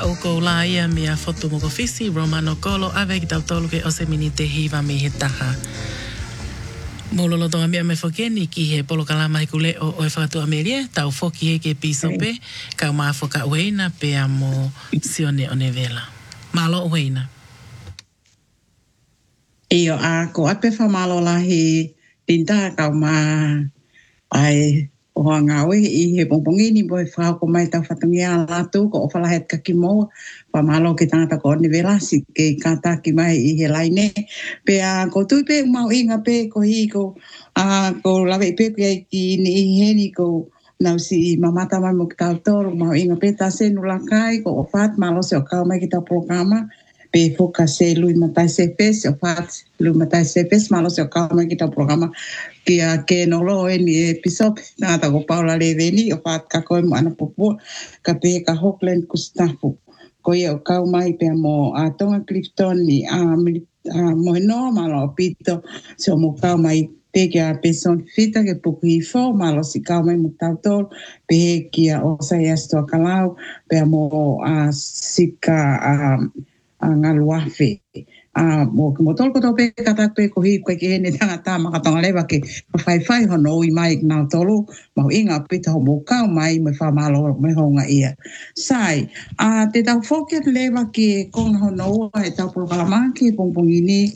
o ko la ia mea foto mo ko fisi Romano Kolo avec tautolo ke ose mini te hiva mi he taha. Mololo tonga mea me fokeni ki he polo kalama hikule o e whakatu amerie, tau foki he ke pisope, kau maa foka uheina pe a mo sione o ne vela. Malo uheina. Iyo a ko ape whamalo lahi pinta kau maa ai o ngawe I he pongpongini boi whao ko mai tau whatungia latu ko o whalahet ka kimo whamalo ki tangata ko ni vela si ke kata ki mai I he laine pe a ko tui pe mau inga pe ko hi ko ko lawe pe ki ni heni ko nau si mamata mai mo ki tau toro mau inga pe ta se nulakai ko o what malo se o kau mai ki tau programa pe foka se lui matai se pes o what lui matai se pes malo se o kau mai ki tau programa kia ke nolo ni episode na ta ko Paula Leveni o pat ka ko mo ana popo ka pe ka Hockland ku stafu ko ia ka mai pe mo a tonga Clifton ni mo no malo pito so mo ka mai pe kia person fita ke puki fo malo si ka mai mo tautor pe kia o sa esto kalau pe mo a sika a ngaluafe mo tol ko tope kata pe ko hi ko ke ne tanga maka lewa ke fai hono I mai na tolo mau inga pita ho ka mai me fa malo me honga ia sai te tau foket lewa ke ko hono e tau por kalama ke pongpong ini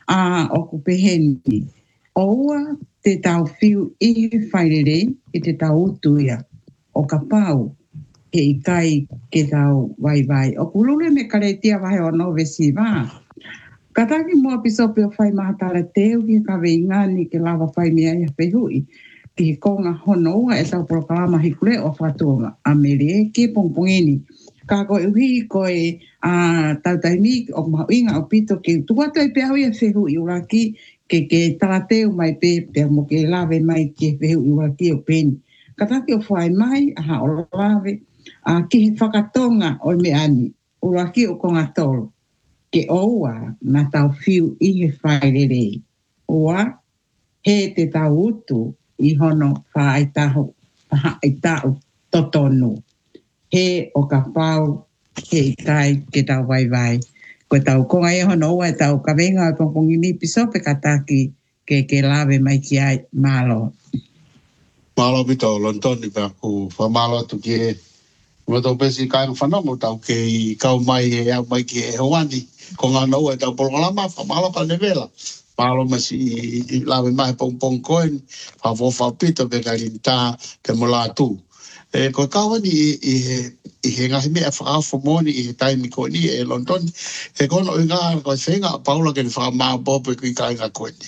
o ku peheni o te tau fiu I fairere e te tau tuia o ka pau ke ikai ke tau vai o kulule me karetia vai o no vesi va kataki mo pisope o fai mahatara teo ki ka veinga ni ke lava fai mea ia pehui ki konga hono e tau programa hikule o whatua Amerie ke pongpongini ka ko uhi ko e tau taimi o mauinga o pito ke tuato e peau ia pehui uraki ke tarateo mai pe mo ke lave mai ke pehui uraki o peni kataki o fai mai aha o lave ki whakatonga o me ani uraki o konga tolo ke oua na tau fiu I he whaerere. Oa, he te tau utu I hono whaetaho, whaetau totonu. He o ka pau, he kai ke tau vai. Ko tau konga e hono oa e tau ka venga o pongpongini pisope kataki ke lave mai ki ai malo. Malo pito lontoni pa ku whamalo tu ki e. Mo tau pesi kai whanongo tau ke kau mai e au mai ki e hoani. Ko ngā nau e tau pololama, whamalo ka nevela. Malo masi I lawe mai pong koen, whawofau pito pe ka rinta te mola tu. Ko kawani I he ngahi mea whaafo moni I he taimi ko ni e London. Kono I ngā koe whenga Paula ke ni whaamau bobe kui ka inga koen.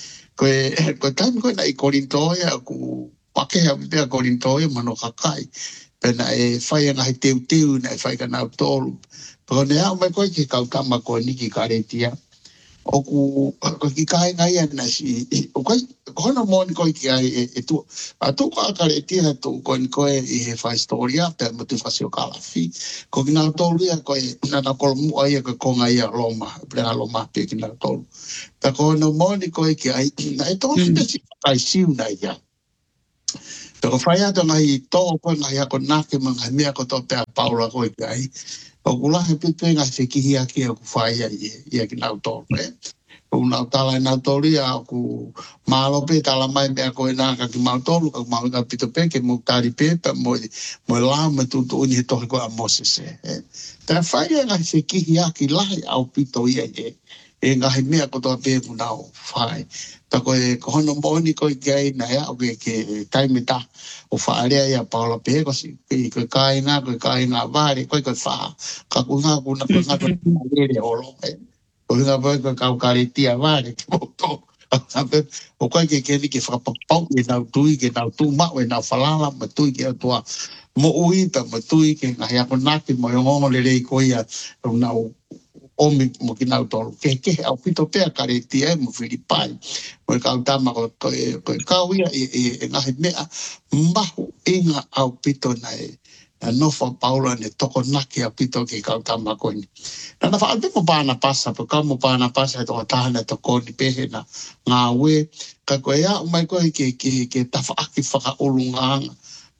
Koe taimi koe na I korintoia ku pakea pia korintoia mano kakai. Pena e whai ngahi teu na e whai ka nau tolu. Ko ne au mai koe ki kau kama ko niki karetia. O ku ki kai ngai ana si o kai kono mon koe ki ai e tu. A tu ka karetia tu ko I he fa historia pe mo tu fasio kalafi. Ko ki na tolu ia koe na kol mu ai ko ngai a Roma, plena Roma pe ki na tolu. Ta ko no mon koe ki ai na e to si kai siu na ia. Pero fai ato ngai to ko ngai ko nake manga mea ko to pe Paula ko ki ai. O kula he pitu nga se kihi aki a ku whaia I ki nau tōre. O nau tala nau tōri a ku mālope tala mai mea koe nā ka ki mau tōru ka mau nga pitu pe ke mau tāri pepa mo la me tutu uni he tohi koe a Moses. Tā whaia nga se kihi aki lahi au pito ia e nga he mea kotoa pepu nau whai. Ta koe kohono moni koe kiai na ea o ke taimita o whaarea ia Paula pe ko si koe kainga vare koe wha ka kunga kuna lere o lope o hinga koe kau karetia vare ki moto o koe ke keni ke whakapapau e nau tui ke nau tu mau e nau whalala ma tui ke atua mo uita ma tui ke ngahi ako naki mo yongongo lere I koe ia o nau omi mo ki nau tolu ke au pito pea karetia e mo Filipai mo kau tama koe kau ia e ngahi mea mahu inga au pito na na nofa Paula ne toko naki au pito ke kau tama koe ni. Nana whaalpe mo pāna pasa, po kau mo pāna pasa e toka tahana to koni pehe na ngā ue, ka koe ia umai koe ke tawha aki whaka olunganga,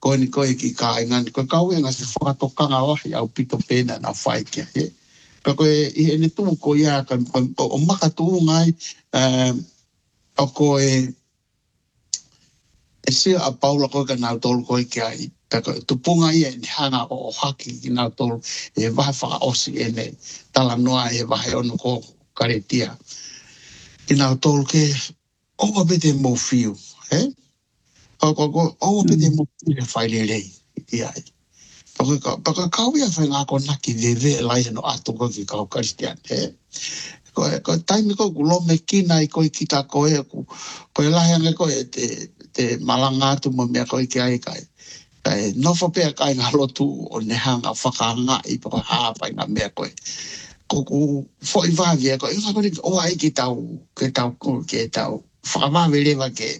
ko ni ko ki ka ngan ko ka wenga se whakatokanga wahi au pito pena na whai kia he. Ka koe i ene tu ko ia ka o maka tu ngai o ko e se a Paula ko ka nau tolu ko kia i. Ka koe tupunga ia ni hanga o haki ki nau tolu e wahi whaka osi ene tala noa e wahi ono ko karetia. Ki nau tolu ke owa bete mo fiu. He? Owa pete mo fiu whai lelei. Ia i. Paka kau ia whai ngā ko naki vewe lai no atu ko ki kau Christian. He? Ko taimi ko ku lome kina i koe ki tā koe ko e lahi ange koe te malanga atu mo mea koe ki ai kai. Kai nofo pea kai ngā lotu o nehanga whakanga i paka hāpai ngā mea koe. Ko ku fo i vāvia koe. Inga koe o ai ki tau whakamawe lewa ke.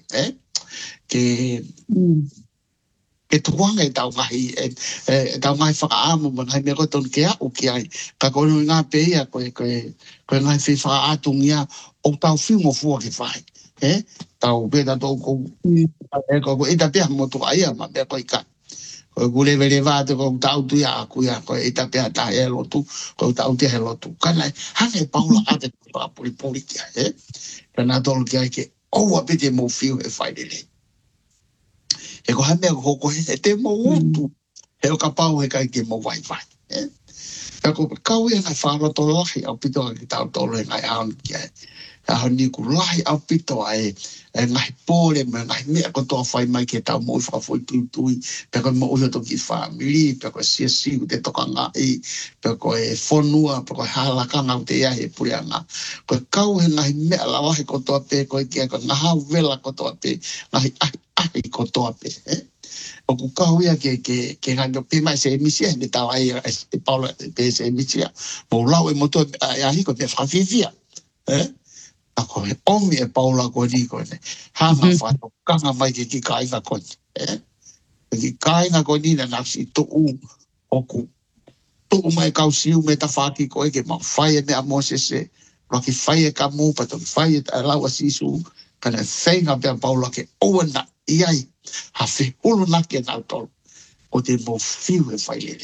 Ke tuanga e tau ngahi, tau ngahi whakaamu, ma ngai mea koe tonu ke au ki ai. Ka koe ngā peia, koe ngai whi whakaatungia, o tau whiungo fua ki whai. Tau peta tau kou, koe ita pia motu aia, ma mea koe ka. Koe kulewe vāte, koe tau tuia aku ia, koe ita pia ta he lotu, koe tau tia he lotu. Kanai, hane paula ate koe puri kia, Kana tolu ki ai ke, oua pete mo whiu he whai lele. E ko hamea ko hoko he te mo utu. He o ka pau he kai ke mo vai. E ko kau e ngai whāroto lahi au pito ki tau tolu e ngai aunu ki ai. E hau ni ku lahi au pito ai ngai pōre me ngai mea ko toa whai mai ke tau mo i whakafoi tui. Pe koe mo uho toki whamiri, pe koe siasiu te toka ngai, pe koe whonua, pe koe halakanga o te ia he puri anga. Koe kau he ngai mea la wahi ko toa pe koe kia koe ngaha wela ko toa pe, ngai ahi ko toa pe. O ku kau ia ke ngai no pe mai se emisia, ne tau ai e Paula pe se emisia. Mo lau e moto e ahi ko te whawhiwhia. Ako he omi e Paula ko ni ko ne. Hanga whato kanga mai ke ki kainga ko ni. Ki kainga ko ni na nasi tuu o ku tuu mai kau siu me ta whaki ko e ke mau whaia me a Mosese. Raki whaia ka mu pato ki whaia ta lawa sisu. Kana whainga pe a Paula ke oana iai. Ha whihulu na ke nau tolu. O te mo fiu e whailere.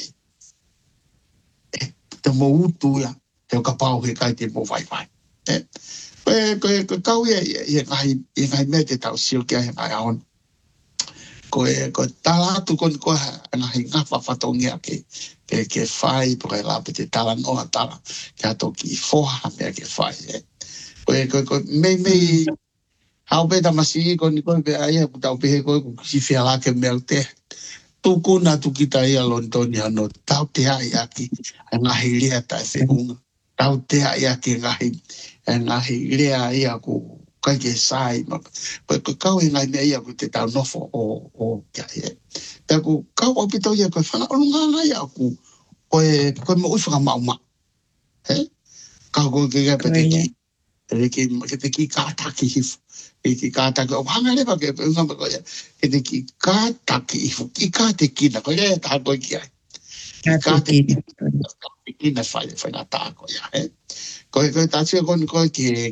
Te mo utu ia. Te o ka pau he kai te mo vai. Koe kau ia i ngai mea te tau sio kia he ngai aon. Koe tala atu koe ngai ngawha whatongia ke whai, koe lape te tala noa tala, ke ato ki whoha mea ke whai. Koe mei, hau peta masi koe ni koe pe aia, ku tau pehe koe ku si whia lake mea te. Tuku na tukita ia lontoni ano, tau te hai aki, ngahi lea tae whihunga. Tau te hai aki ngahi lea ia ku kai ke sai. Koe kau e ngai mea ia ku te tau nofo o kia e. Pea ku kau au pito ia koe whana olunga ia ku koe mo uiwhaka mauma. Kau koe ke kai pete ki. Ke te ki kātaki hifu. Ke ki kātaki. O hanga lewa ke ngamba koe ia. Ke te ki kātaki hifu. Ki kāte kina. Koe rea tā koe ki ai. Ki kāte kina whai ngā tā koe ia. Koe tātia koe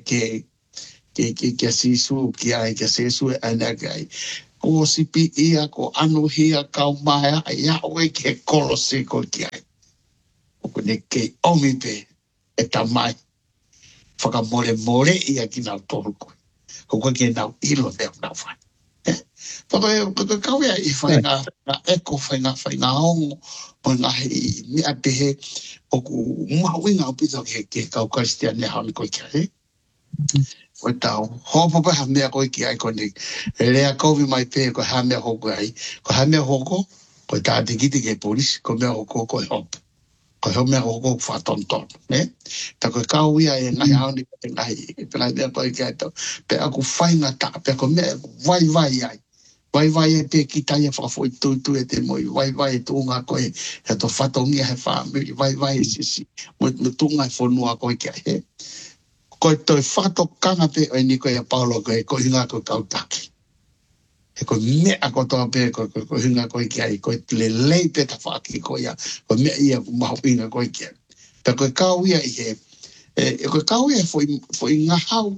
ke sisu ki ai, ke sisu e ana kai. Ko sipi ia, ko anu hia, kau maia, ia oe ke kolosi ko ki ai. O kone ke omi pe e tamai. Whakamore ia ki nau toru koe. Ko koe ke nau ilo leo nau whai. Koe kau ia i whai ngā eko, whai ngā hongo, o ngā hei mea pehe, o ku mawinga o pito ke kau Christian ne hauni koe kia he. Koe tau, hopo pe ha mea koe ki ai kone, lea kovi mai pe koe ha mea hoko ai. Koe ha mea hoko, koe tāte kiti ke polisi, koe mea hoko koe hopo. Koe ho mea hoko whatonton, ne? Ta koe kau ia e ngai hauni koe ngai mea koe ki ai tau. Pe aku whainga ta, pe koe mea vai ai. Vai e pe ki tai e whakafoi tui e te moi, vai e tūnga koe, he to whatongia he whamiri, vai e sisi, mo tūnga e whonua koe kia he. Koe toi whatokanga pe o ni koe a Paulo koe hinga koe kautaki. He koe mea ko toa pe koe hinga koe kia i, koe le lei pe ta whaki koe ia, koe mea ia maho inga koe kia. Pe koe kau ia i he, koe kau ia foi ngahau,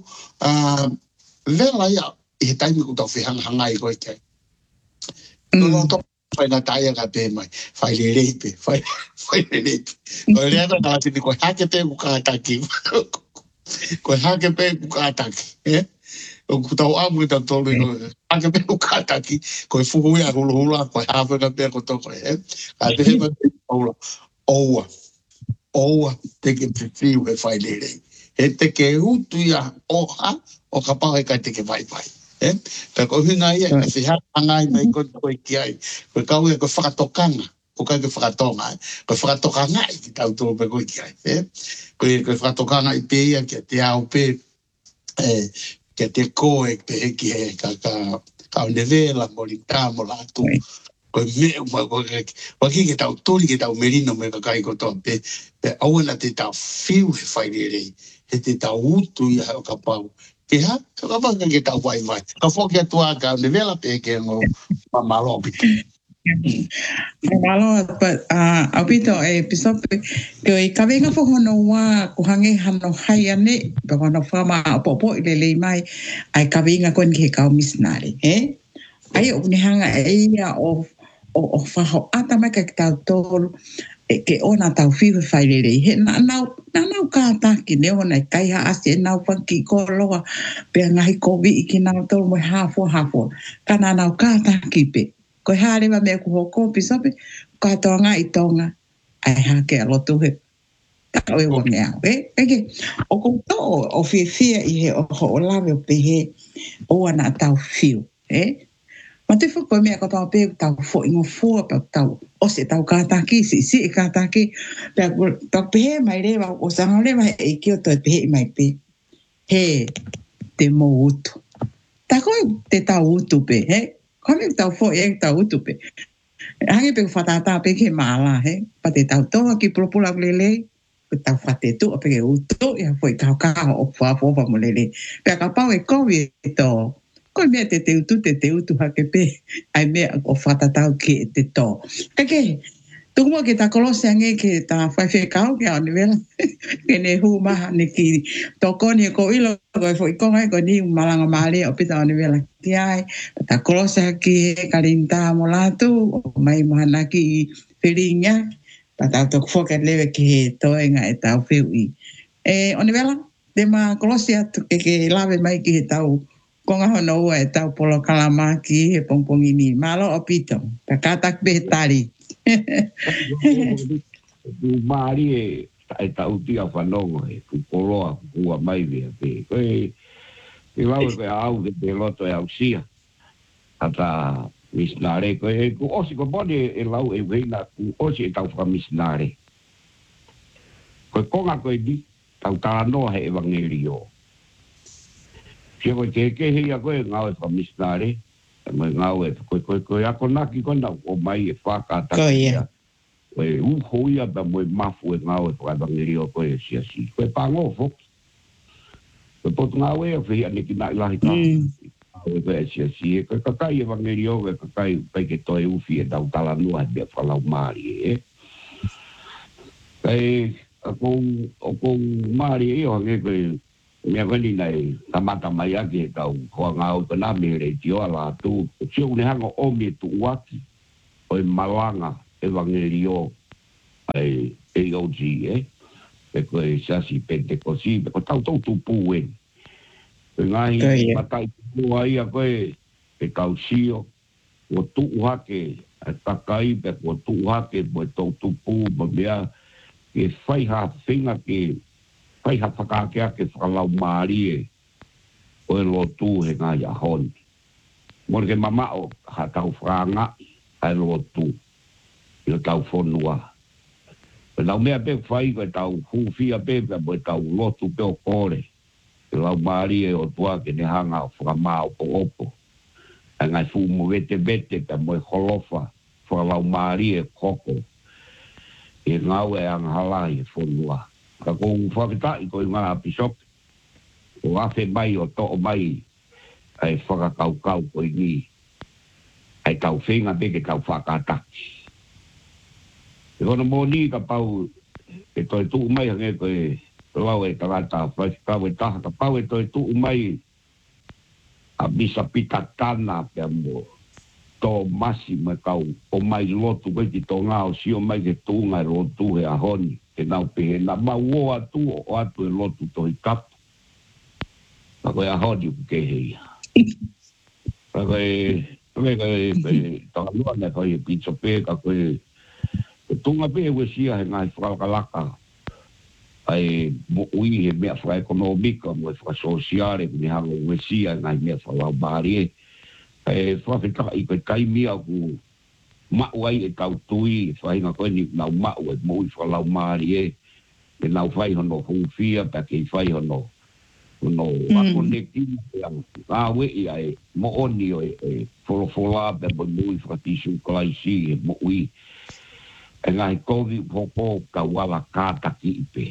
vela ia, i he taimi ku tau whihanga hangai koe kia. fai na taia ka pe mai fai le lepe fai le lepe ko le ana na ti ko hake pe ku ka taki ko hake pe ku ka taki o ku tau amu ta tolu ko hake pe ku ka taki ko fu hu ya hulu ko ha pe na pe ko to ko a pe ma oa te ke te we fai le le te ke utu ya oha o ka pa ka te ke vai ta ko hinga ia ka se ha ngai mai ko ki ai ko ka we ko whakatokanga ko ka ke whakatonga ko whakatokanga i tau tō pe ko ki ai ko whakatokanga i pe ia ke te au pe ke te koe pe ki he ka nevela mo li tamo la tu ko me ko ki ke tau tori ke tau merino me ka kai ko to pe au na te tau fiu he whai re he te tau utu ia o ka pau ke ha ka pa ke tau vai mai ka fo ke tua ka le vela pe ke ngo pa malo pi malo a pito e pisope ke ka venga fo no wa ko hange hano hai ane pa no fama popo le mai ai ka venga kon ke ka misnari ai o ni hanga e ia o fa ho ata mai ka tau tol ke ona tau fiu fai le he na ka ta ki ne ona kai ha ase na pa ki ko loa pe ngai ko vi ki na to mo ha fo kana na ka ta ki pe ko ha le ba me ko ko pi so pe ka to ngai tonga ai ha ke lo tu he ta o e wonga ke o ko to o fi i he o ho la me pe he o ana tau fiu ma te fo ko me ko tau pe tau fo ingo fo pa tau o se tau ka ta ki si ka ta ki pe ta pe mai le ba o sa le mai e ki o to pe mai pe he te mo utu ta ko te tau utu pe ko me tau fo tau utu pe hangi pe fa ta pe ke mala pa te tau to ki propula le tau fa te tu pe utu ya foi ka o fa fo mo le pe ka pa e ko vi to ko me te utu ha ke pe ai me o fata tau ki te to ke tu mo ke ta kolose ange ke ta fa fe ka o ke a nivel ke ne hu ma ne ki to ko ni ko ilo ko foi ko ai ko ni malanga mali o pita nivel ki ai ta kolose ki kalinta mo la tu mai mana ki felinya ta to fo ke leve ki to en ai ta fe ui o nivel de ma kolose ke lave mai ki tau konga hono e tau polo kalamaki he pongpongini malo opito takatak betari tu mari e tau tia whanongo e ku poloa kua mai vea pe koe e lau e au de loto e au sia ata misnare koe ku osi ko bode e lau e weina ku osi e tau wha misnare koe konga koe di tau tānoa he evangelio Sia koe ke hea koe ngau e whamisnare, ngau e koe ako naki kona o mai e whakataki. Koe uho ia ba moe mafu e ngau e whakabangirio koe sia si. Koe pango foki. Koe potu ngau e a whia neki na ilahi ka. Koe sia si. Koe kakai e bangirio, koe kakai peke toe ufi e tau talanua e bea whalau maari e. Koe ako maari e o hange koe mea wani nei tamata mai ake tau hoa ngau tana mere tio ala tu tio ne hanga omi tu waki o malanga evangelio ai AOG e koe sasi pentekosi ko tau tu puen e ngai matai tu ai a koe e kau sio o tu hake takai pe o tu hake mo tu pu mo mea e fai ha finga ke pai ha whakakea ke whakalau maari e o e lo tū he ngā ia honi. Mori ke mamao ha tau whanga a e lo tū i lo tau whonua. E lau mea pe whai koe tau huwhia pe mo e tau lotu pe o kore. E lau maari e o tua ke ne hanga o whakamao po opo. E ngai fumo vete pe mo e holofa whakalau maari e koko. E ngau e anghalai e whonua. Ka kong whakitai ko i ngā pisok. O afe mai o to mai ai whakakau ko i ni. Ai tau whenga peke tau whakataki. E kono mō ni ka pau e toi tuu mai hange ko e lau e tangata whakikau e taha ka pau e toi tuu mai a bisa pita tana pe mo. to masi mai kau o mai lotu koe ki tō ngā o sio mai ke tūngai lotu he ahoni ke nau pehe na mau atu o atu e lotu to i kapu ka koe ahoni ku ke heia ka koe tanga lua ne koe pizza pe ka koe tunga pe we sia he ngai whakalaka ai mo ui he mea wha ekonomika mo e wha sosiare ni hango we sia ngai mea wha lau bari whawhetaka i koe kaimia ku mau ai e tau tui whahinga koe ni nau mau e mo i whalau maari e nau whaihono hungwhia pa kei whaihono ako neki ngā wei ai mo oni o e wholofola pa mo i whatisu klaisi e mo ui e ngai kogi popo ka wala kātaki i pe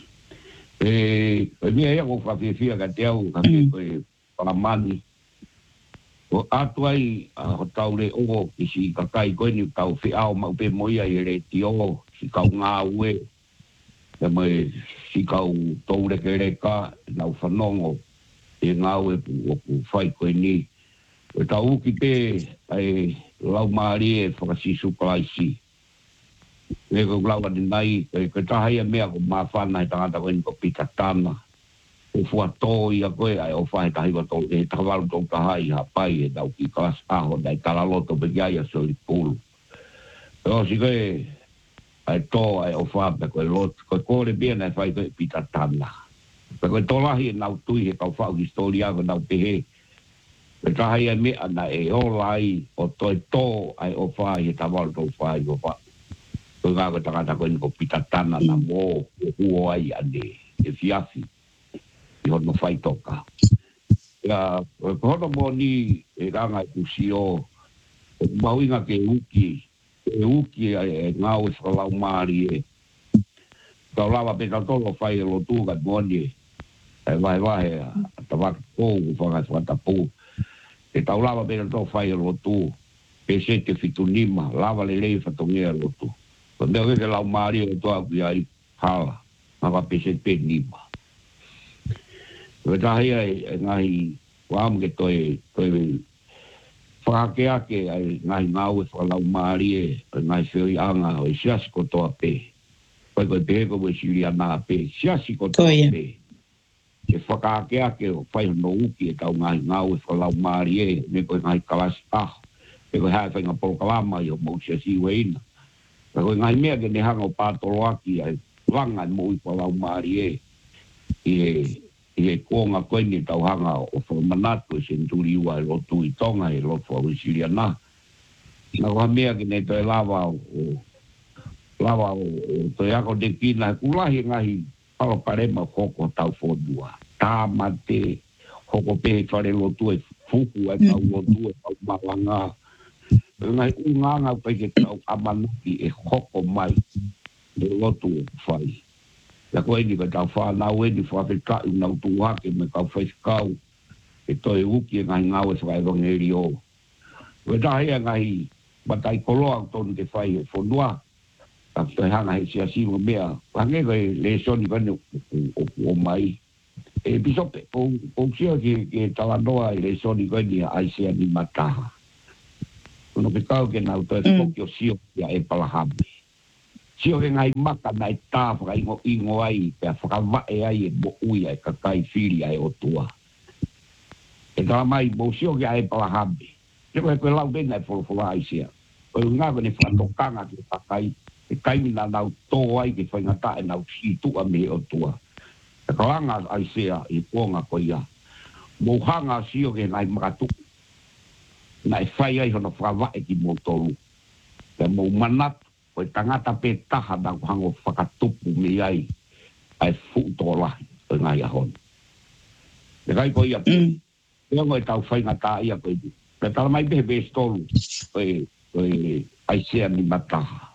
e mea ea ko whawhewhia ka te au ka koe paramani o atu ai ho taule o isi ka kai koe ni tau whiao mau pe moia i re ti o si kau ngā ue e mai si kau taule ke reka nau whanongo e ngā ue pu whai koe ni o tau ki te ai lau maari e whakasisu klaisi e ko lau adi nai ke tahai a mea ko mawhana e tangata koe ni ko pita tana o fua tō i a koe ai o whae tahi wa tō e tawaru tō tahai ha pai e dau ki klas aho dai talaloto pe kia ia soli pulu. E o si koe ai tō ai o whae pe koe lot, koe kore bia nei whae koe pita tana. Pe koe tōlahi e nau tui he kau whau historia ko nau pehe. Pe tahai e mea na e ola ai o toi tō ai o whae he tawaru tō whae o whae. Koe ngā koe takata koe ni ko pita tana na mō o huo ai ane e fiafi. Hono whai toka. Ia, hono mo ni e ranga i kusio, mauinga ke uki e ngau e whakalau maari e. Tau lawa pe tau tolo whai e lo tūka moni e wahe ta waka kou whakatapu. E tau lawa pe tau whai e lo tū, pe se te fitu nima, lawa le lei whatongea lo tū. Mea ke lau maari e toa ki ai hala, maka pe se te nima. Wetahi ai ngahi wāmu ke toi whakakeake ai ngahi ngau e whakalau maari e ngahi whioi anga o i siasi ko toa pe. Koe koe peheko mo i siria nā pe, siasi ko toa pe. E whakakeake o whaihono uki e tau ngahi ngau e whakalau maari e, me koe ngahi kalasi aho. E koe hae whainga polokalama i o mau siasi weina. E koe ngahi mea ke ne hanga o pātolo aki ai wanga i mo i whakalau maari e. I e konga koe ni tau hanga o whamanatu e senturi ua e lotu i tonga e lotu au i siria nā. Nā kua mea ki nei toi lawa o toi ako te kina e kulahi ngahi palo parema koko tau whodua. Tā mate hoko pehe whare lotu e fuku e tau lotu e tau malanga. Ngai unganga koe ke tau amanuki e hoko mai e lotu e whai. Ya koe ni ka tau whanau e ni whawhekai nau tūhake me kau whaikau e toi uki e ngahi ngau e whakaerongeri o. Koe tahi e ngahi matai koloa tonu te whai e whonua ka toi hanga he sia simo mea. Hange koe le soni kone o mai. E pisope, o sio ke tawanoa e le soni kone ai sea ni mataha. Kono ke kau ke nau toi koki o sio kia e palahame. Sio ke ngai maka nai tā whakaingo ai, pia whakawai ai e mo ui ai kakai whiri ai o tua. E tala mai, mo sio ke ai palahame. Te koe koe lau bena e wholowhola ai sia. Koe ngā koe ne whanokanga ki kakai, e kaimina nau tō ai ke whaingata e nau situa me o tua. E kalanga ai sia i pōnga koe ia. Mo hanga sio ke ngai makatuku. Nai whai ai hono whakawai ki mo tolu. Te mo manatu. Koe tangata pe taha na hango whakatupu me ai ai fuutolahi o ngai ahon. E kai koe ia pe. Ea ngoe tau whaingata ia koe. Pe tala mai pehe pe stolu koe ai sea ni mataha.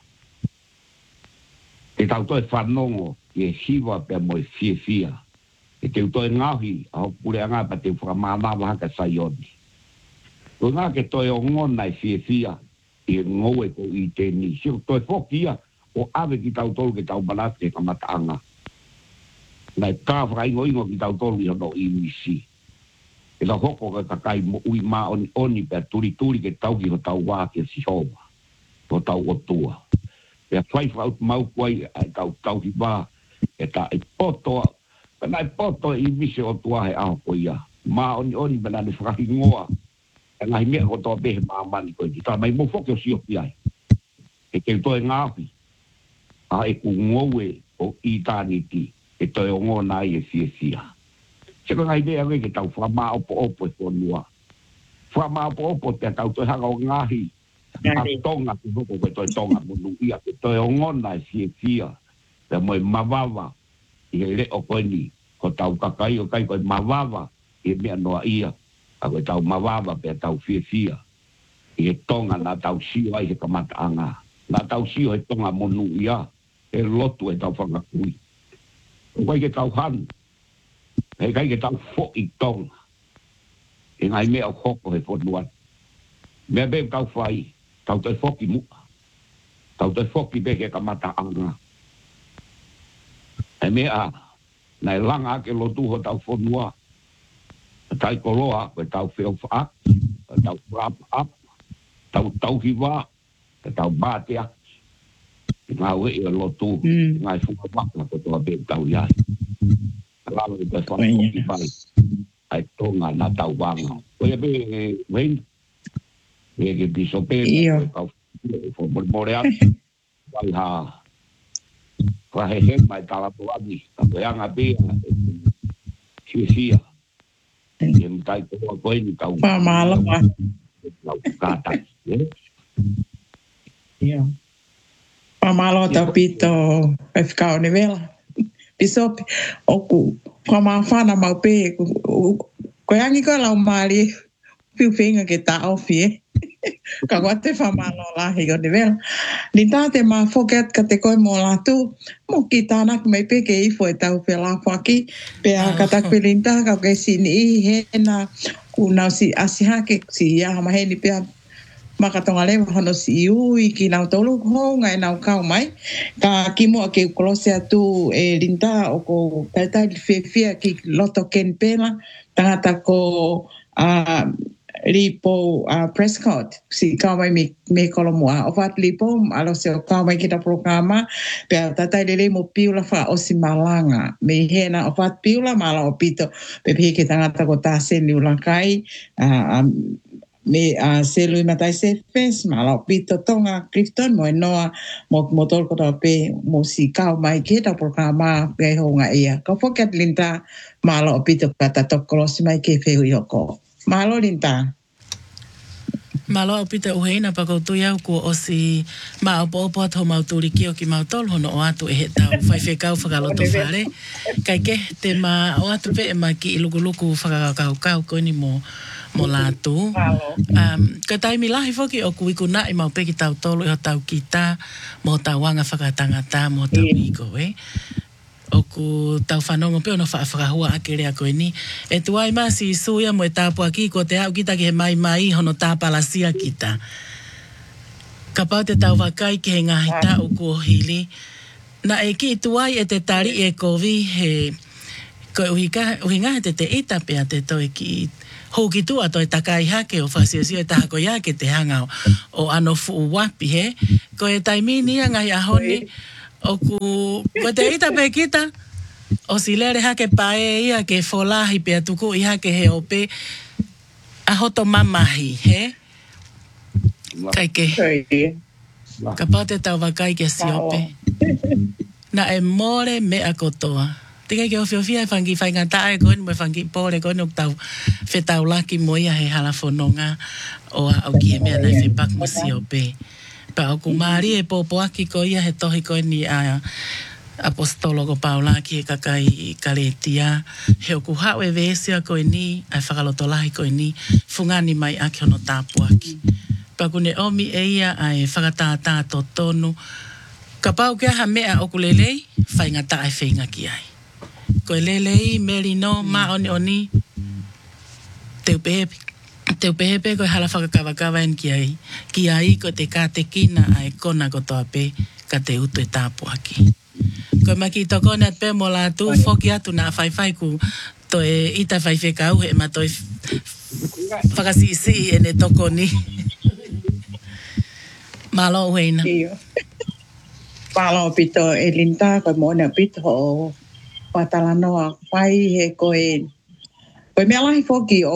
E tau toi whanongo e hiwa pe moe fia. E te utoi ngahi a hokure anga pa te whakamānawa haka saioni. Koe ngā ke toi o ngona e fia. E ngoe ko i tēni. Sio toi whokia o ave ki tau tolu ke tau manate ka mataanga. Nai tā whakaingo ingo ki tau tolu i hono i misi. e la hoko ka kai mo ui ma oni pe turi ke tau ki ho tau wā ke si hoa. Ho tau o tua. E whai whaut mau kwai ai tau ki wā. E ta e poto. Pena e poto i vise o tua he aho ko ia. Ma oni pena ne whakahi ngoa. E ngahi mea ko toa behe maa mani koe. Ta mai mo whoke o si o ki ai. E kei toi ngāpi. A e ku ngoue o i tāniti. E toi o ngō nai e sia. Se ko ngai mea ke tau whamaa opo e whanua. Whamaa opo te tau toi hanga o ngahi. A tonga ki hoko koe toi tonga munu ia. Ke toi o ngō nai sia. Te moe mawawa. I he le o koe ni. Ko tau kakai o kai koe mawawa. I mea noa ia. A koe tau mawawa pe tau sia. I he tonga na tau sio ai he kamata anga. Na tau sio he tonga munu ia. E lotu e tau whangakui. Koe ke tau hanu. He kai ke tau fo i tonga. E ngai mea o hoko he whanuan. Mea beo tau whai. Tau te whoki mua. Tau te whoki beke kamata anga. E mea, nai langa ke lotu ho tau whanua. Tai koloa, koe tau wheo whaak. Tau wrap up. Tau hiwa. Tau bātea. Ngā ue i lotu. Ngai whuka waka ko toa beo tau iai. Lalo i te whanua pai. Ai tonga na tau wanga. Koe be wen. E ke piso pēne. Kau whanua more atu. Wai ha. Wahehe mai talapo ani. Kapo yanga bea. Sia. E mtai koa koe ni tau. Whamalo ma. Lau kātai. Ia. Whamalo tau pito. E whikao ni vela. Pisopi. Oku. Whamawhana mau pē. Koe angi koe lau maari. Piu whenga ke ta awhi Ka wate whamalo lahi o ni vela. Ni tāte mā whoket ka te koe mō lātu. Mō ki tānak mai pe ke ifo e tau whela whaki. Pea ka tak pelinta ka ke sini i hena. Kunau si asihake si ia hamaheni pea. Makatonga lewa hono si ui ki nau tolu honga e nau kau mai. Ka kimo a ke ukolose atu e linta o ko taitai whiawhia ki loto ken pena. Tangata ko lipo Prescott si kau mai me kolomua. O wat lipo alo se o kau mai kita programa. Pea taitai lele mo piula wha o si malanga. Me hena o wat piula mala o pito. Pepe ke tangata ko ta se ni ulankai. Me se lui matai se fes malo pito tonga Clifton mo noa mo tol ko pe mo si kau mai ke ta programa pe honga ia ko foket linta malo pito kata to cross mai ke fe yoko malo linta malo pito uheina pa ko tu ia ko o si ma opo to mau turi ki o ki mau tol hono o atu e ta fai fe kau fa lo to fare kai ke te ma o atu pe ma ki luku fa kau ko ni mo lātu. Ka taimi lahi whoki o kuikuna i mau peki tau tolu i ho tau kita, mo tau wanga whakatangata, mo tau iko, O ku tau whanongo peo no whakahua ake rea koe ni. E tuai maa si suia mo e tāpua ki ko te au kita ki he mai hono tāpalasia kita. Ka pau te tau wakai ki he ngahi tau ku o hili. Na e ki tuai e te tari e kovi he koe uhinga he te ita pea te toi ki hoki tua toi takai hake o whasiosio e taha ko iake te hanga o ano fuu wapi he. Ko e taimini a ngai ahoni o ko te ita pe kita o silere hake pae ia ke folahi pe atuku i hake he ope a hoto mamahi he. Kai ke. Ka pate tau wakai ke si ope. Na e more me a kotoa. Tika ke o whiawhia e whangi whaingata e koe, mo e whangi pōre koe, no tau whetau laki mo ia he hala whanonga o a au ki he mea nei whepak mo si o pe. Pa o kumari e pōpo aki koe ia he tohi koe ni a apostolo ko paulaki e kakai kaletia. He o kuhau e vesia koe ni, ai whakaloto lahi koe ni, fungani mai aki hono tāpu aki. Pa kune omi e ia ai whakatātā to tonu, ka pau kia ha mea o kulelei, whaingata e whainga ki ai. Koe lelei, meri no, ma oni, teu pehepe koe hala whakakawakawa en ki ai ko te kāte kina ai kona ko toa pe ka te utu e tāpu aki. Koe maki tokone at pe mo lātu, whoki atu nā whaiwhai ku to e ita whaiwhekau he ma toi whakasisi e ne toko ni. Malo weina. Iyo. Palo pito e linta ko mo na pito o patalanoa pai he koe. Koe mea lahi foki o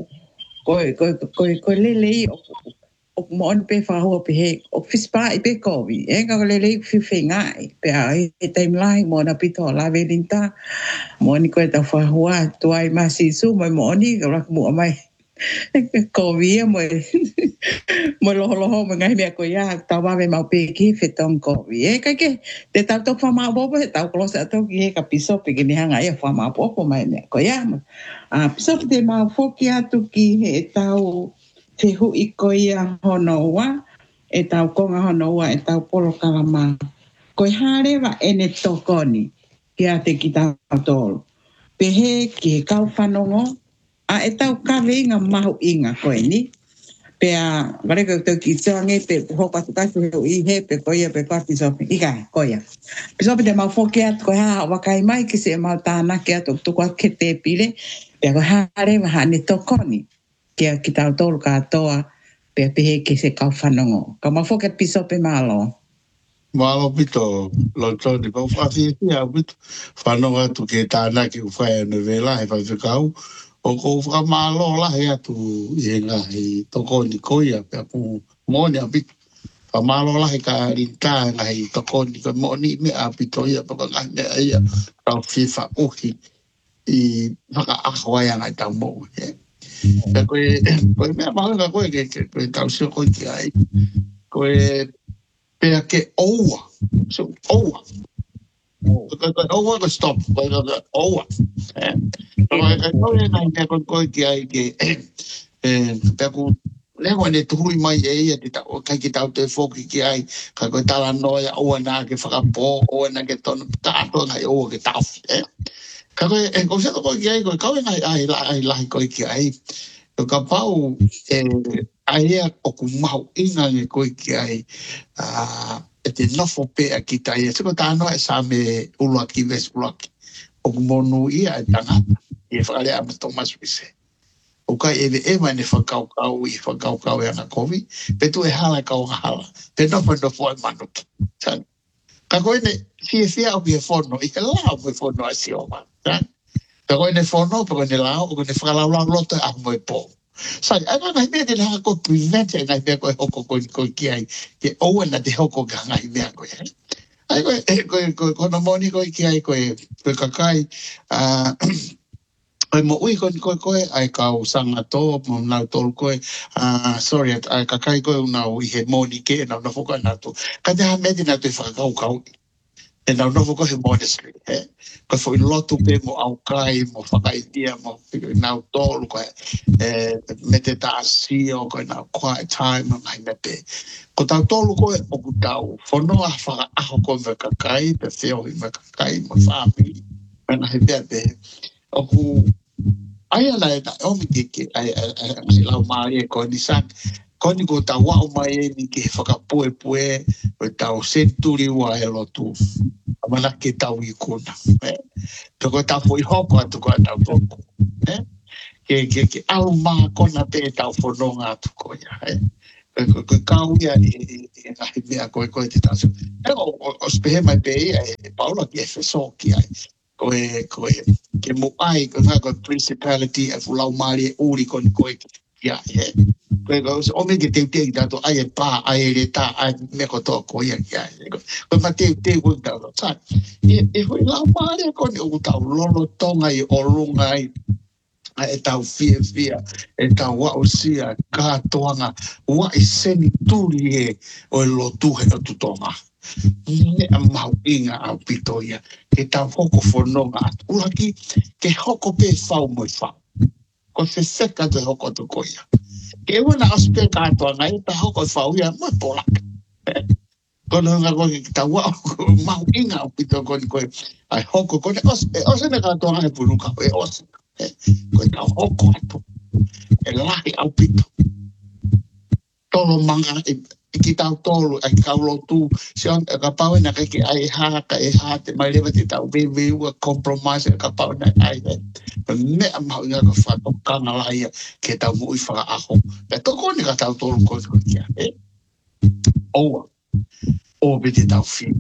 koe lelei o mo on pe whahua pe he o fispa i pe kovi. E ka lelei whiwhi ngai. Pe a e taim lahi mo na pito o lawe linta. Mo ni koe ta whahua tuai masi su mo ni ka rak mua mai. Kovi mo mo loho mo ngai mea ko ia tau wawe mau peki whetong kovi. E kai ke te tau tau whamau bobo he tau klose atau ki he ka piso pe ki ni hanga ia whamau bobo mai mea ko ia. Piso te mau whoki atu ki he tau te hui ko ia honoua e tau konga honoua e tau polo kalama. Ko i harewa e ne tokoni ki a te ki tau tolu. Pe he ki he kau whanongo a e tau kawe inga mahu inga koe ni. Pea, vare ko tau ki tōange pe hoka tukatu i he pe koia pe kua pisope. Ika, koia. Pisope te mau whoke atu koe haa wakai mai ki se mau tānake atu tukua ke te pile. Pea koe haare waha ne tokoni. Kia ki tau tolu katoa pea pehe ke se kau whanongo. Ka mau whoke pisope malo. Malo pito, lo tōni pau whawhi a pito. Whanonga tu ke tānake u whai anu vela he whawhikau. O ko whamalo lahe atu i ngahi tokoni koia pia ku moni a pito. Whamalo lahe ka rinta ngahi tokoni ka moni me a pito ia paka ngahi mea ia kau whiwha uhi i whaka ahwai angai tau mou. Pia koe mea mahunga koe koe tau sio koe ki ai. Koe pia ke oua. So oua. Oua ka stop. Oua. Koe ki ai ke peku lewa ne tuhui mai e ia kai ki tau te whoki ki ai ka koe tala noia oa nā ke whakapō oa nā ke tonu tātua ngai oa ke tau ka koe ko whiata koe ki ai koe kaue ngai ai lahi koe ki ai ka pau ai ea o ku mahu inga nge koe ki ai e te nofo pe a ki tai e siko tānoa e sa me uluaki ves uluaki o ku monu ia e tangata i e whakale a Thomas Wise. O kai e mai ne whakaukau i whakaukau e ana kovi, pe tu e hala kau hala, pe nofo e manuki. Ka koe ne fia au ki e whono, i ka lao mo e whono a si oma. Ka koe ne whono, pe koe ne lao, o koe ne whakalau loto e ahu mo e pō. Sai, ana ngai mea te laha koe prevent e ngai mea koe hoko koe ki ai, ke oua na te hoko ka ngai mea koe. Ai koe kono moni koe ki ai koe kakai, ai mo ui koe ai kau sanga tō, mo nau tōru koe, sorry, ai kakai koe unau i he moni ke, nau nofo koe natu. Ka te hamedi nau te whakakau. E nau nofo koe he modestly, he. Koe fo i lotu pe mo au kai, mo whakaitia, mo nau tōru koe, me te tāsio, koe nau quiet time, mai me pe. Ko tau tōru koe, o ku tau whonoa whaka aho koe me kakai, pe whio i me kakai, mo whāpi, mena he pia pe. O ku ai ala e na omi ke ai lau maari e koe ni san koe ni ko tau wau mai e ni ke whakapue pue o tau senturi ua e lotu amana ke tau i kuna to koe tau fo i hoko atu koe tau toko ke au maa kona te tau whanonga atu koe koe kau ia e ngahi mea koe te tau o spehe mai pe ia e paula ki e wheso ki ai koe ke mo ai ko nga ko principality e fulau mari e uri kon koe ya koe o me ke te dato ai e pa ai e ta ai me ko to ko ya ko ma te wo ta sa e foi lau mari ko o ta lolo tonga i o lunga ai e tau fia e tau wa o sia ka toanga wa i seni turi e o lo tuhe o tutonga ne a mau inga au pitoia ke tau hoko whanonga atu uraki ke hoko pe whau mo i whau ko se seka te hoko tu koia ke wana aspe katoa ngai ta hoko whau ia mo polak kono nga koe ki tau wau mau inga au pito koe ai hoko koe ose ne katoa ngai puruka e ose koe tau hoko atu e lahi au pito tolo manga ki tau tolu ai kaulo tu se on ka pau na ke ai ha te mai le te tau ve u compromise ka pau na ai me ma nga ka fa to kana la ia ke tau mu i fa aho pe to ko ni ka tau tolu ko kia o be te tau fi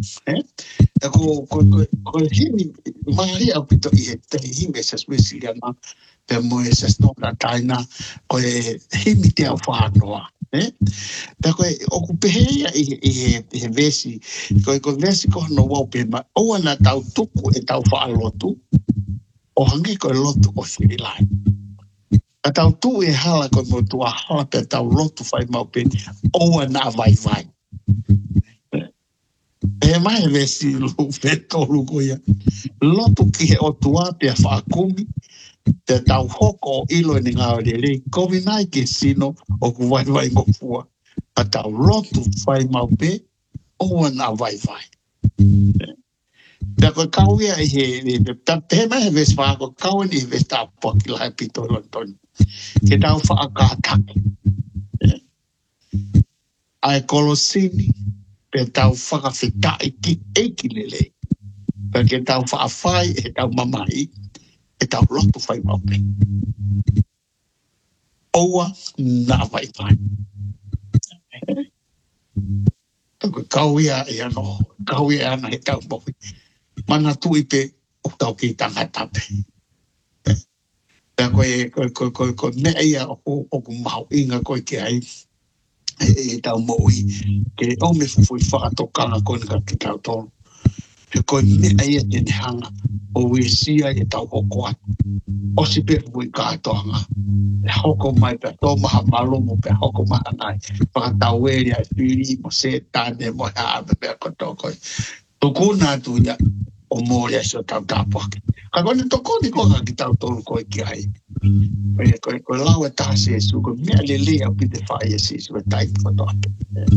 ko himi mari au pito i te himi se spesialia na pe mo se sto ka taina ko himi te au fa noa Pe koe o ku pehea i he vesi, koe vesi ko no wau pe ma, o ana tau tuku e tau wha lotu, o hangi koe lotu o whirilai. A tau tu e hala koe mo tua hala pe tau lotu whai mau pe, o ana vai. E mai vesi lu pe tolu koia. Lotu ki he o tua pe a whaakumi, te tau hoko o ilo ni ngā rere, komi nai ke sino o ku vai mo fua. A tau lotu whai mau pe, o ana vai. Te koe kauia i he mai he ves whaako, kaua ni he ves tā poki lai pito lontoni. Ke tau whaakātaki. Ai kolosini, pe tau whakawhitai ki eiki lele. Pe ke tau whaafai, e tau mamai, e tau lotu whai mau pe. Oua na vai. Tako kauia e ano, kauia ana he tau mohi. Mana tui pe o tau ki tanga tape. Pea koe mea ia o ku mahu inga koe ke ai e tau mohi. Ke o me fufui whaatokanga koe nga ki tau tonu. He koe mea ia tene hanga o wesia e tau hoko atu. O si pe fufui kātoanga. E hoko mai pe tō maha malomo pe hoko maha nai. Whakatau eri ai whiri mo se tāne mo hāme mea koto koe. Tukuna tu ia o mōre a sio tau tāpuake. Ka kone tokoni koka ki tau tolu koe ki ai. Koe lau e tā sesu, koe mea lele au pite whaia sesu e tai koto ake.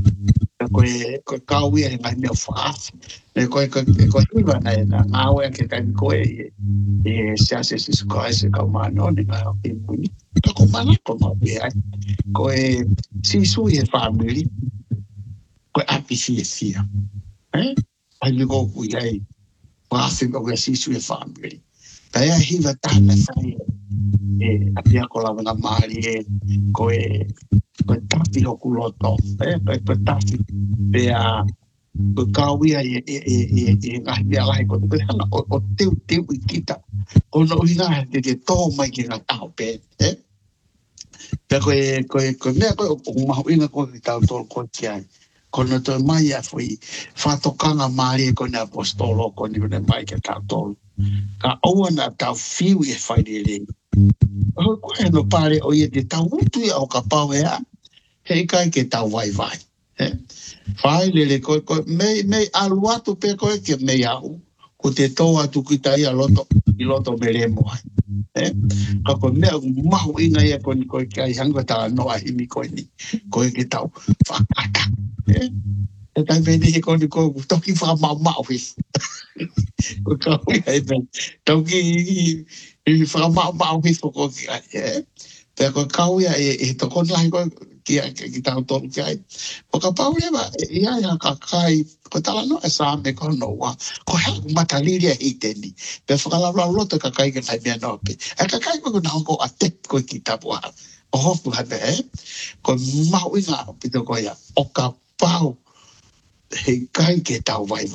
Koe kauia e ngai mea whaafi. Koe hiwa nei na ngāwe ke kai koe e sea sesu koe se kau mānoni ngai o ki muni. Tako manako mau pe ai. Koe sisu i he whaamiri. Koe api fia. Ai mi koku iai. Waafi mo ke sisu e whaamiri. Pea hiwa tāna whai apia ko lawa na maari koe tafi hoku loto. Koe tafi. Pea koe kauia e ngahi mea lahi koe. Koe hana o teu i kita. Kono uhinga te tō mai ki ngā tau pe. Pea koe mea koe o mahu inga koe ki tau tōru koe ki ai. Kono toi mai a fui whatokanga maari e kone apostolo kone kone mai ke tau tolu. Ka oua na tau whiu e whaire rei. Koe no pare o ia te tau utu ia o ka pau ea. Hei kai ke tau vai. Whai lele koe mei aluatu pe koe ke mei au. Ko te tō atu ki tai a loto me re moai. Ka koe mea mahu inga ia kone koe ki ai hanga tā noa himi koe ni. Koe ke tau whakata. E tai vene he koni koe toki whakamau his. Ko kaui ai vene. Toki whakamau his ko koe ki ai. Pea koe kaui ai e tokon lahi koe ki tau tonu ki ai. O ka pau lewa e ai haka kai ko tala no e saa me kono wa. Ko hea mataliri a hiteni. Pea whakalavra loto ka kai ke nai mea nope. E ka kai koe na hongo a tep koe ki tapu aha. O hofu hape ko mau inga pito koe ia. O ka pau he kai ke tau vai.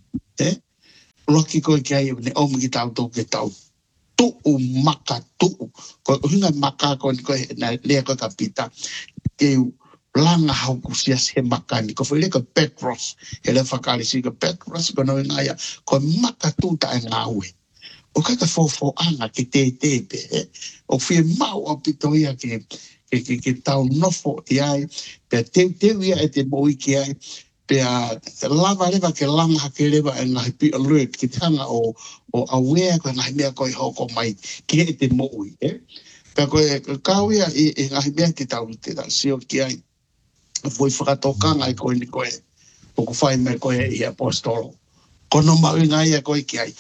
Loki koe ki ai ne omu ki tau tō ke tau tuu maka tuu. Ko hinga maka koe na lea koe ka pita. Ke langa hauku sia se makani. Ko whele ko Petros. Hele whakalisi ko Petros ko no inga ia. Ko maka tuu ta e ngāue. O kai ka fōfō anga ki te pe. O whie mau a pito ia ke tau nofo i ai. Pea teu ia e te moi ki ai. Pea lava lewa ke langa hake lewa e ngahi pi alert ki te hanga o awea koe ngahi mea koe hoko mai ki e te moi. Pea koe kauia e ngahi mea te tau sio ki ai. Fui whakatokanga i koe ni koe. O ku whai me koe i apostolo. Kono mau i ngai a koe ki ai.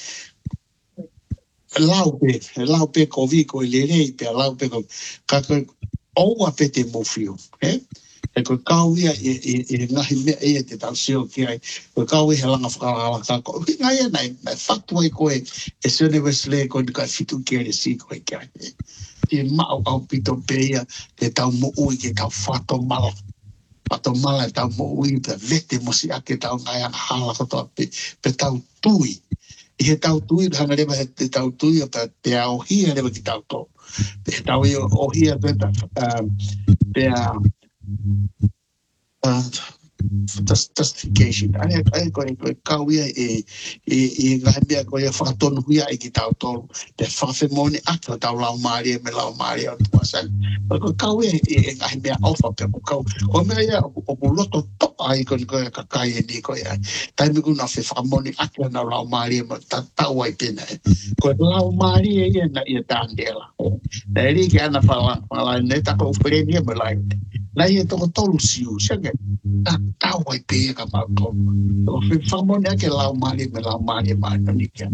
Lau pe ko vi koe le rei. Pea lau pe koe. Ka koe oua pe te mowhio. e ko kauia e ngahi mea e te tau sio ki ai, ko kauia he langa whakalala ka ko, ki ngai anai, whaktua i koe, e sione wesle ko ni kai fitu ki ai si koe ki ai. Te mau au pito peia, te tau mo ui ke tau whato mala. Whato mala e tau mo ui, pe vete mo si ake tau ngai ana hala kotoa pe tau tui. I he tau tui, hanga rewa he te tau tui, pe a ohia rewa ki tau tō. Pe tau i ohia pe a justification. Ai ko kauia e ngahi mea ko e whakatonu huia i ki tau tolu. Te whawhemone ake o tau lau maari me lau maari o tuasan. Ko kauia e ngahi mea ofa pe ko kau. Ko mea ia o loto topa ai ko ni ko e kakai e ni ko e ai. Tai me kuna whewhamone ake o lau maari me tau ai pena e. Ko lau maari e ia na ia tāndela. Na eri ke ana whala ne tako uwhereni e me lai. Nai e toko tolu siu, siange. Tau ai pe ka ma ko o fe famone ke lau mali me ni ke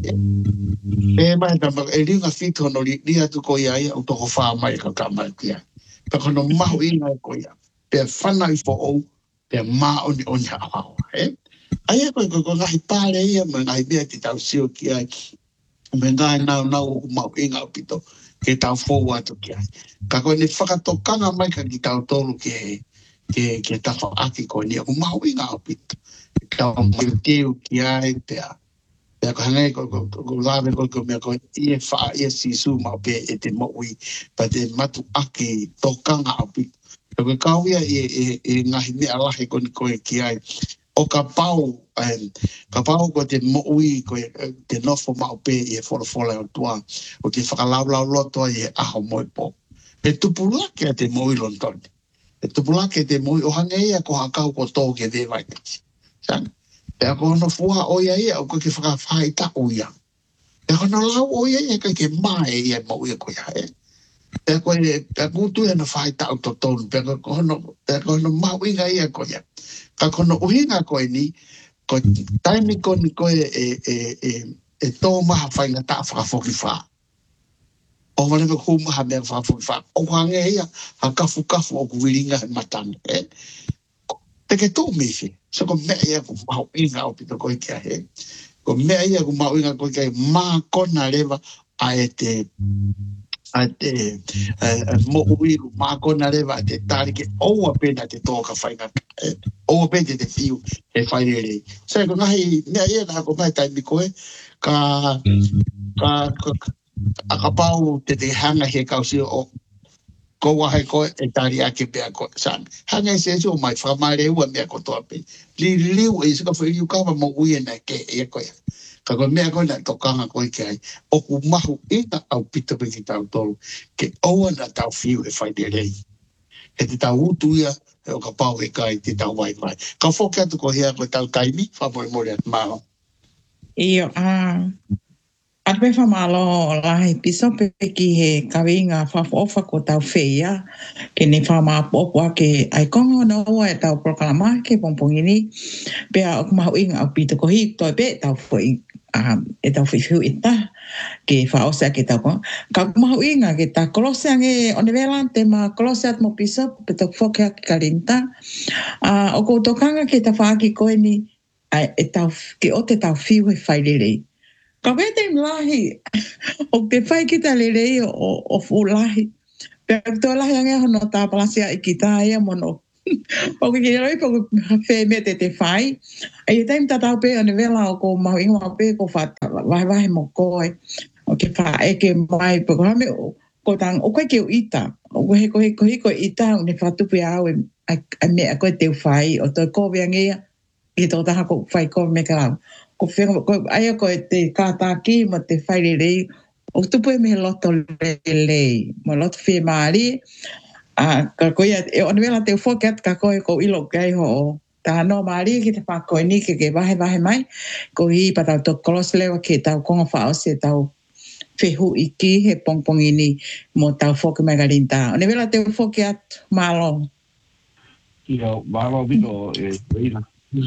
e mai ta e ringa fito no li atu ko ia o to fa mai ka ma kia pa kono ma ho ina ko ia pe fana i fo o pe ma o ni ha e ai ko ngai pare ia me ngai be ti tau sio ki ai me ngai na o ma inga pito ke tau fo atu ki ai ka ko ni whakatokanga mai ka ki tau tolu ke tafa aki ko ni o mau inga o pito. Ka o mai teo ki ai pea. Pea ko hangai ko lawe ko mea ko ie wha ie sisu mau pea e te moui pa te matu aki tokanga o pito. Ka ko kauia e ngahi mea lahi ko ni koe ki ai. O ka pau ko te moui ko te nofo mau pea i e whole o tua. O te whakalau loto i e aho moi po. E tupulake a te moui lontoni. E tupulake te moi o hangeia ko hakau ko tō ke te vai. Sang. E ako no fua o ia ia o ko ke whakawhai ta o ia. E ako no lau o ia ia ke mae ia mo ia ko ia e. E ako tu e no whai ta o to tonu. E ako no mau inga ia ko ia. Ka kono uhinga ko ni ko taimi ko ni ko e tō maha whainga ta whakafoki whaa. O wale me kuma ha mea whawhawha. O hange ia, ha kafu o kuwiringa he matanga. Te ke tō mehe. So ko mea ia ku mau inga o pito koe kia he. Ko mea ia ku mau inga koe kia he. Mā kona rewa a e te mo uiru mā kona rewa a te tarike. Oua pena te tōka whainga. Oua pena te whiu e whairere. So ko ngahi mea ia na ko mai taimi koe. Ka akapau te hanga he kausi o ko wahe ko e tari ake pea ko san. Hanga se so mai whamare ua mea ko toa pe. Liu e sika whiriu kawa mo ui na ke e ko ia. Ka ko mea ko na tokanga ko i ke ai. O ku mahu ina au pita pe ki tau tolu. Ke oua na tau whiu e whaidere. E te tau utu ia e o ka pau e kai te tau vai vai. Ka whoke atu ko hea ko tau taimi whamore mori at maho. Iyo, Atme whamalo lahi piso pe ki he kawinga whawhofa ko tau whea ke ne whamapopua ke aikongo na ua e tau proklama ke pompongini pea o kumahu inga au pito ko hi toi pe tau whi e tau whiwhiu ita ke whaosea ke tau ko ka kumahu inga ke ta kolosea nge onevela te ma kolosea mo piso pe tau whokea ki karinta o ko tokanga ke ta whaaki koe ni e tau ke o te tau whiu he whairerei. Ka wete lahi, o te whai kita lerei o fulahi. Pea tō lahi ange hono tā palasia i ki tā ea mono. O ki roi ko whē me te whai. E taim tatau pe ane vela o ko mau ingoa pe ko whata wahe mo koe. O ke wha eke mai pe ko hame ko tang o koe ke o ita. O koe hiko ita o ne whatupi au e mea koe te whai o tō koe angea. I tō taha ko whai koe me karau. Ko aia ko te kātāki ma te whairerei o tupu e mehe loto lelei ma loto whē maari ka koia e onwela te whoket ka koe ko ilo kei ho tā no maari ki te whakoe ni ke wahe mai ko hi pa tau to koloslewa ke tau konga whaose tau whehu iki he pongpongini mo tau whoke mai garinta onwela te whoket malo Ia, malo vino e reina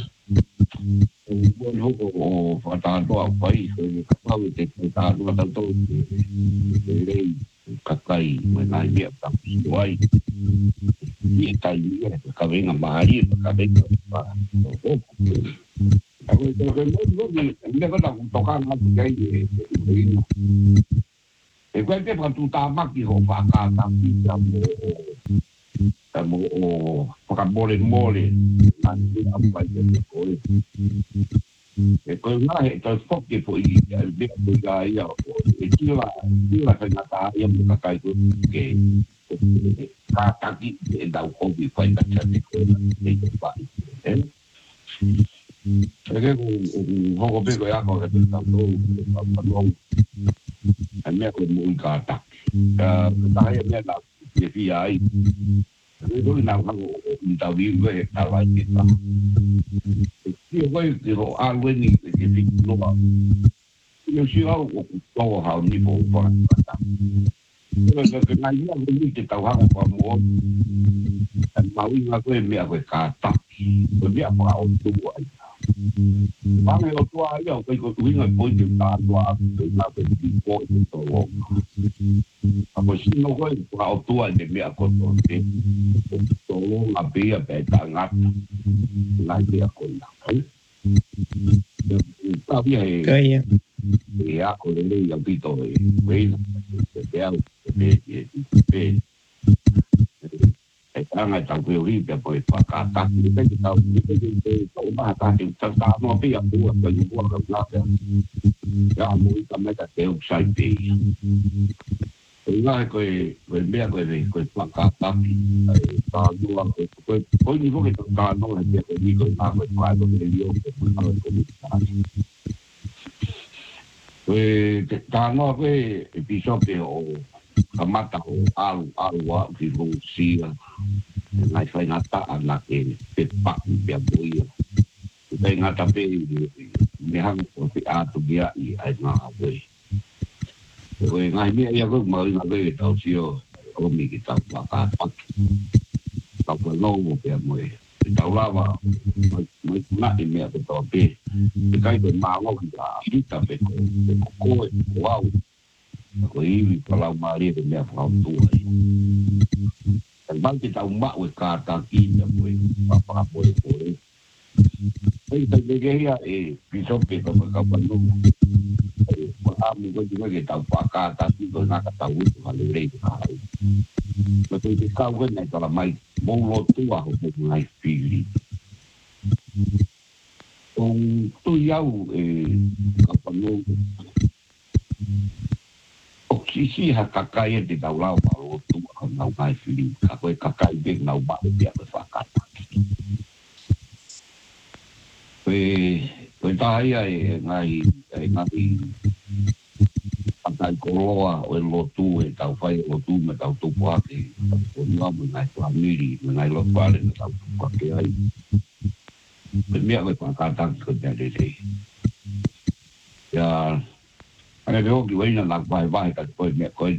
buon hoko o whataatoa whai, so i kapau te kātoa tātou rei. kakai mengai dia tak sesuai dia tai dia kawin ngamari kawin aku itu kan dia kan tak tokan aku jadi kan dia bukan utama di hofaka tapi kamu pakai boleh nanti apa jadi boleh kalau nggak itu stop di poin dia budaya itu lah ternyata yang berkait itu kaki dah hobi poin macam itu pak jadi aku bego ya kalau kita tahu kalau hanya aku mau kata saya ni nak FBI itu nak aku minta video kalau kita dia kalau alwe ni jadi luar有时候我好你不放cái này là cái gì tàu hàng của mua mau đi mà quên mẹ phải cả tập rồi mẹ bảo tu vậy bao nhiêu tua giờ cái túi người bôi chừng ta tua từ nào về đi bôi từ tổ mà xin nó có bảo tua để mẹ con tổ thế tổ làm bây giờ bé ta ngắt lại mẹ con làm tao bây giờ thì aku ini yang itu Ang at ang priority po ipakata. Hindi tayo umata yung tanda mo ang buwan ko yung buwan ng lahat. Kaya mo kami kateog sa ipay. Kaya nga ko meron ko ipakata. Tayo ang ko hindi ko kitang hindi ko nakot paano niliyon ko tano ko episode kamata ko alwa filosia ngai fai nata anak ini pepak biar boyo dai ngata pe ni hang ko pi atu dia I ai na boy ko ngai mi ya ko mo na be tau sio ko mi ki tau pa ka tau ko no mo pe mo tau lava mai na i me ko to pe kai be ma lo ka kita pe ko wow ko i kalau mari de me fa tu dan bang kita umak we kata ki ya we apa boleh ai ta de ya piso pe ko ka panu ami ko juga kita pa kata ki ko na ka tahu hal re betul di kau kan kalau mai bolo tua ko mai fili tu yau ka panu sisi hakakai di daulau baru tu akan nau kai fili kakoi kakai big nau ba dia berfakat we tai ngai pantai koloa o lotu e tau fai lotu me tau tu pake o nga ngai family ngai lo pale tau tu pake ai me me pakatan ko dei ya anh em cái này là vài vài cái coi mẹ coi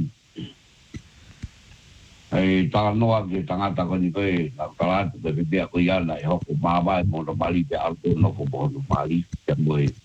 ai ta nói cái thằng ta coi như cái là cái cái việc của nhà này họ cũng ba vài một Bali để ăn cơm nó cũng bỏ Bali cái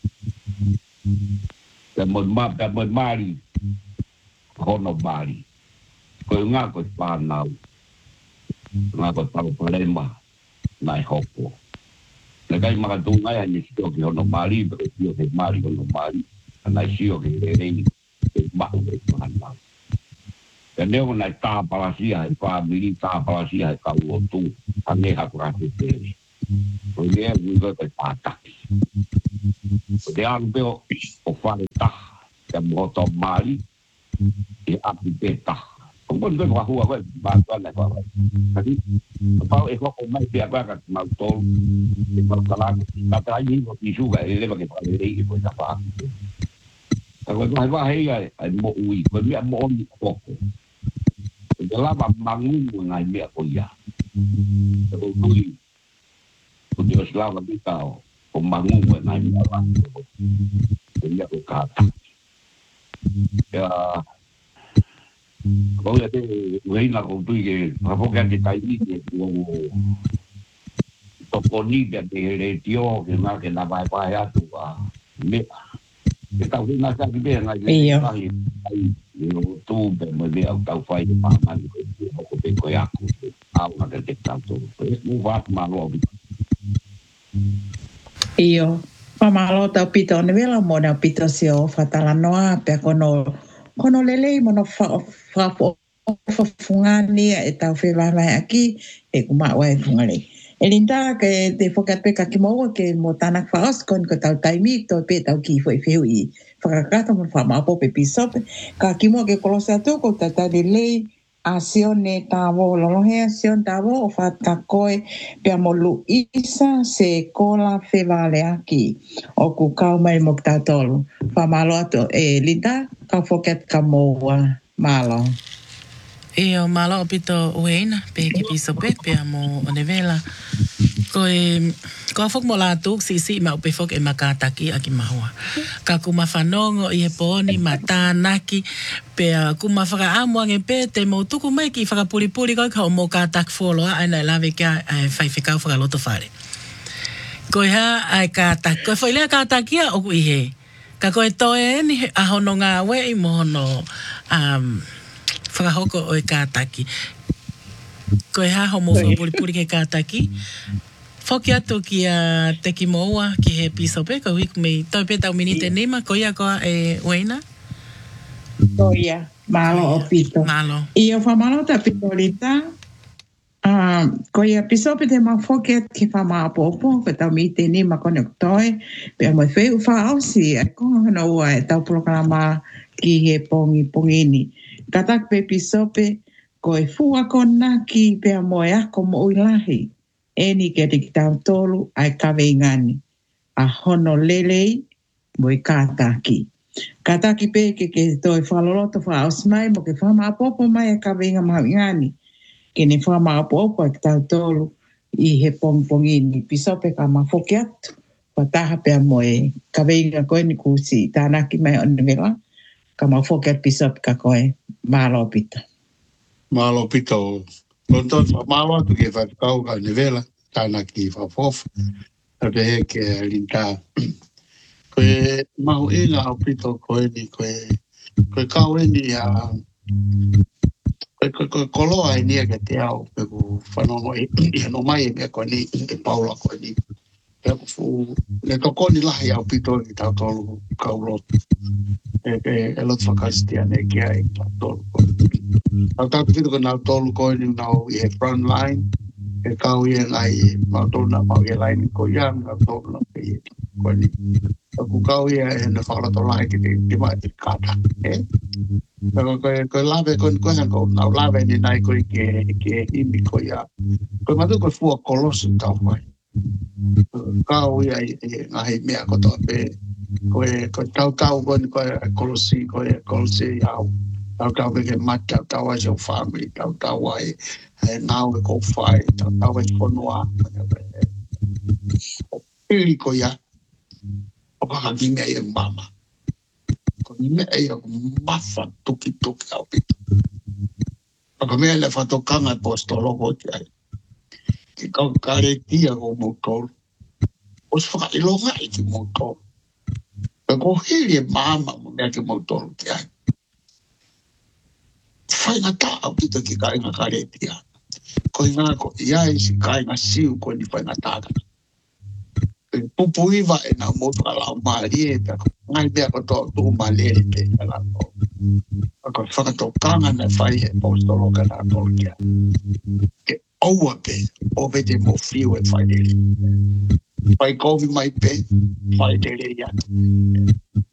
mười Bali con nó Bali coi ngã coi pan nào ngã coi tàu Palembang này học của cái mà tu ngay anh ấy cho cái nó Bali bởi vì cái Bali con nó Bali anh sio cái này bảo vệ hoàn toàn. Cái nếu này ta Malaysia hay qua Mỹ ta Malaysia hay cả quốc tu anh ấy học ra cái gì, rồi nghe người ta phá tắc. Để anh biết học phá tắc, cái một tòa Mali, cái áp bị tắc. Không có cái hoa hua cái bàn toàn này qua. Tapi bao em có mấy việc qua cái màu tô, cái màu cà ta gì một isu cái này cái cái đấy cái gì phá. Kalau saya hay ai mo ui ko mi mo ni ko dela bangun ngai mi ko ya ko ui ko dia selama kita pembangun ngai mi orang dia ko kata ya kalau ya we na ko tu ke apa kan kita ini toko ni dia de tio que na que na vai ya tu mi kita nak nak dia ngai no tu be mo be au tau fai pa man ko be ko ya ku au na de tanto mo va malo bi Io, famalo tau pito ne vela mo na pito sio fatala noa pe kono lele mo no fa fungani e tau fe vai aki e kuma wa fungale. E linda ke te fokape ka kimo ke mo tanak faos kon ko tau taimi to pe tau ki foi feu I. Fakakata mo fa ma po pe pisope ka kimo ke kolosa to ko tata de lei acione tavo lolohe acion tavo o fata koe pia mo Luisa se kola fe vale aki o ku kau mai mo tatolu fa malo ato e linda ka foket ka mo malo E o malo o pito uena, pe ki piso pepe mo o nevela. Ko fok mo la tuk si ma upe fok e makataki aki mahua. Ka kuma whanongo I he poni matanaki pe kuma whaka amuange pe te mo tuku mai ki whaka puri koi ka o mo katak foloa aina lawe kia whai whikau whaka loto whare. Ko ha ai katak, ko whailea katakia o ku ihe. Ka koe toe ni ahono ngā we I mohono whakahoko o e kātaki. Koe ha homo whapuripuri ke kātaki. Whoki atu ki a te ki moua ki he pisope, ko hiku mei tau pe tau minite nema, koia koa e Uena? Koia, malo o pito. Malo. I o whamalo ta pito lita, koia pisope te ma whoki ki whama apopo, ko tau minite nema kone toi, pe a moi wheu whaosi, e konga hana ua e tau proklama ki he pongini. Katak pe pisope, ko e fua kona ki pe a moe ako mo uilahi. E ni ke te ki tau tolu ai kawe ingani. A hono lelei mo I kātaki. Kātaki pe ke toi whaloloto wha osmai mo ke whama apopo mai e kawe inga mau ingani. Ke ne whama apopo ai ki tau tolu I he pongini. Pisope ka ma whoki atu. Wa taha pe a moe kawe inga koe ni kusi tānaki mai on vela. Ka ma whoki atu pisope ka koe. Malo pito. Malo pito. Lonton malo atu ke whakau ka nevela, tāna ki whafof. Ate he ke linta. Koe mahu inga au pito koe ni koe kau ni koe koloa e nia ke te au pe ku whanongo I no mai e mea koe ni e paula koe ni. Pe ku fu le toko ni lahi au pito ki tau tolu kau roto. E lot whakastia ne kia e tau tolu koe. Au tau pito ko nau tolu koe ni nau I he front line. E kau I e ngai mau tolu na mau I e line ko yang nau tolu na pe I koe ni. Aku kau I e na whakalato lai ki te mai te kata. Koe lawe koe hanko nau lawe ni nai koe ke imi koe ia. Koe matu koe fua kolosu tau mai. Kau I e ngahi mea kotoa pe. Koe tau koe ni koe kolosi au. Tau pe ke mata, tau ai seu family, tau ai nau e kou whai, tau ai whanua. Piri ko ia, o kaka ki mea I mama. Ko mea I mafa tuki au pito. O ka mea le whatokanga postolo ko ti ai. Ki kau kare tia ko moutolu. O se whaka ilonga I ki moutolu. Pe ko hiri e mama mo mea ki moutolu ti ai. Whainga tā au pito ki kainga kare tia. Ko inga ko iai si kainga siu ko ni whainga tāka. Pupu iwa e na motu ala maari e pe ngai bea ko tō tū malere te ala tō. Ako whakato kanga na whai e postolo ka nā tō kia. Ke aua pe, o pe te mo fiu e whai dele. Whai kovi mai pe, whai dele ia.